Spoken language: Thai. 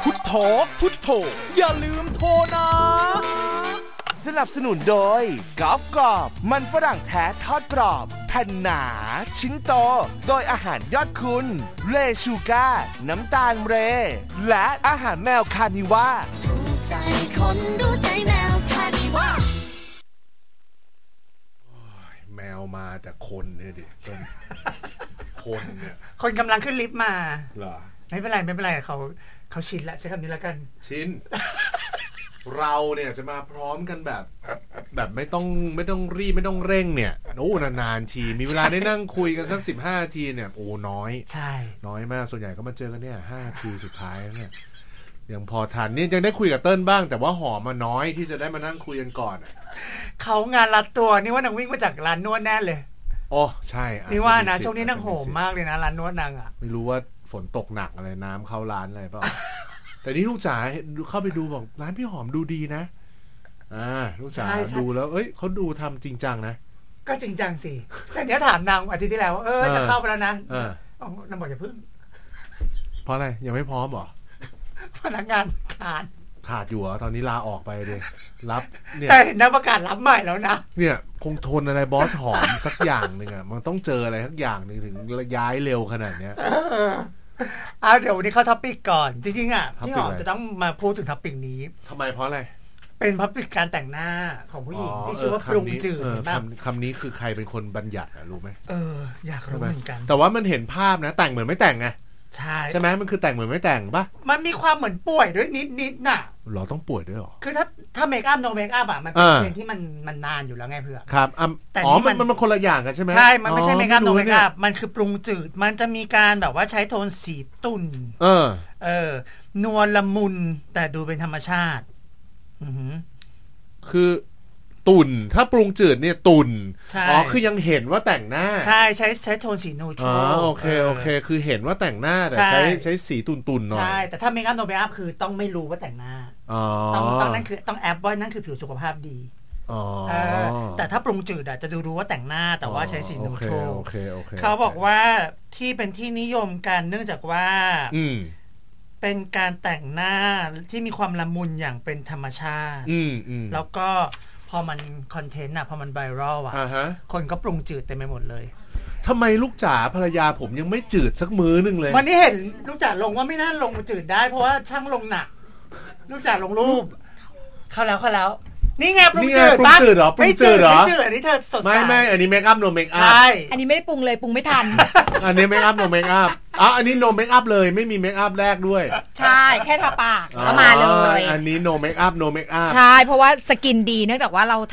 พุทโธพุทโธอย่าลืมโทรนะสนับสนุนโดยกอล์ฟกรอบมันฝรั่งแท้ทอดกรอบแผ่นหนาชิ้นโตโดยอาหารยอดคุณเรชูก้าน้ำตาลเรและอาหารแมวคานิว่าถูกใจคนรู้ใจแมวคานิว่าแมวมาแต่คนเนี่ยดิคนเนี่ยคนกำลังขึ้นลิฟต์มาเหรอไม่เป็นไรเขาชินแล้วใช้คำนี้แล้วกันชิน เราเนี่ยจะมาพร้อมกันแบบไม่ต้องรีบไม่ต้องเร่งเนี่ยโอ้นานๆทีมีเวลาได้นั่งคุยกันสัก15นาทีเนี่ยโอ้น้อยใช่น้อยมากส่วนใหญ่ก็มาเจอกันเนี่ย5นาทีสุดท้ายเนี่ยยังพอทันนี่ยังได้คุยกับเติ้ลบ้างแต่ว่าหอมมาน้อยที่จะได้มานั่งคุยกันก่อนเขางานรัดตัวนี่ว่านางวิ่งมาจากร้านนวดแน่เลยโอ้ใช่นี่ว่านะช่วงนี้นางโหมมากเลยนะร้านนวดนางไม่รู้ว่าฝนตกหนักอะไรน้ำเข้าร้านอะไรเปล่า แต่นี่ลูกจ๋าเข้าไปดูบอกร้านพี่หอมดูดีนะลูกจ๋าดูแล้วเอ้ยเขาดูทำจริงจังนะก็จริงจังสิแต่เนี้ยถามนางอาทิตย์ที่แล้วจะเข้าไปแล้วนะนางบอกอย่าพึ่งเพราะอะไรยังไม่พร้อมหรอพนักงานขาดอยู่เหรอตอนนี้ลาออกไปเลยรับเนี่ยแต่นักประกาศรับใหม่แล้วนะเนี่ยคงทนอะไรบอสหอมสักอย่างนึงมันต้องเจออะไรสักอย่างนึงถึงย้ายเร็วขนาดเนี้ยเดี๋ยววันนี้เข้าท็อปิกก่อนจริงๆพี่หอมจะต้องมาพูดถึงท็อปิกนี้ทำไมเพราะอะไรเป็นท็อปิกการแต่งหน้าของผู้หญิงที่ชื่อว่าปรุงจืดคำนี้คือใครเป็นคนบัญญัติรู้ไหมอยากรู้เหมือนกันแต่ว่ามันเห็นภาพนะแต่งเหมือนไม่แต่งไงใช่ไหมมันคือแต่งเหมือนไม่แต่งป่ะมันมีความเหมือนป่วยด้วยนิดน่ะเราต้องป่วยด้วยหรอคือถ้าเมคอัพโนเมคอัพมันเป็นเพลงที่มันนานอยู่แล้วไงเพื่อครับแต่มันคนละอย่างกันใช่ไหมใช่มันไม่ใช่เมคอัพโนเมคอัพมันคือปรุงจืดมันจะมีการแบบว่าใช้โทนสีตุ่นนวลละมุนแต่ดูเป็นธรรมชาติคือตุ่นถ้าปรุงจืดเนี่ยตุ่นคือยังเห็นว่าแต่งหน้าใช่ใช้โทนสีนูโทรโอเคคือเห็นว่าแต่งหน้าแต่ใช้สีตุ่นๆหน่อยใช่แต่ถ้าเมคอัพโนเมคอัพคือต้องไม่รู้ว่าแต่งหน้าต้องนั่นคือต้องแอปว่านั่นคือผิวสุขภาพดีแต่ถ้าปรุงจืดจะดูรู้ว่าแต่งหน้าแต่ว่าใช้สีนูโทรเขาบอกว่าที่เป็นที่นิยมกันเนื่องจากว่าเป็นการแต่งหน้าที่มีความละมุนอย่างเป็นธรรมชาติแล้วก็พอมันคอนเทนต์พอมันไวรัลคนก็ปรุงจืดเต็มไปหมดเลยทำไมลูกจ๋าภรรยาผมยังไม่จืดสักมื้อนึงเลยวันนี้เห็นลูกจ๋าลงว่าไม่น่าลงจืดได้เพราะว่าช่างลงหนักลูกจ๋าลงรูปเขาแล้วนี่ไงปรุงจืดปะไม่จืดเหรออันนี้เธอสดใสไม่อันนี้เมคอัพโนเมคอัพใช่อันนี้ไม่ได้ปรุงเลยปรุงไม่ทันอันนี้เมคอัพโนเมคอัพอันนี้โนเมคอัพเลยไม่มีเมคอัพแรกด้วยใช่แค่ทาปากก็มาเลยอันนี้โนเมคอัพใช่เพราะว่าสกินดีเนื่องจากว่าเรา